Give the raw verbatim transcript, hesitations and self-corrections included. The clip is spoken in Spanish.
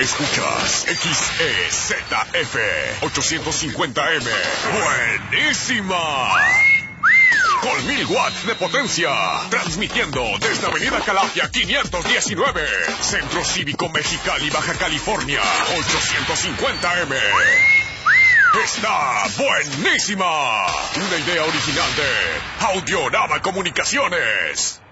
Escuchas X E Z F ochocientos cincuenta M. ¡Buenísima! Con mil watts de potencia. Transmitiendo desde Avenida Calafia quinientos diecinueve. Centro Cívico Mexicali, Baja California. ochocientos cincuenta M. ¡Está buenísima! Una idea original de Audionava Comunicaciones.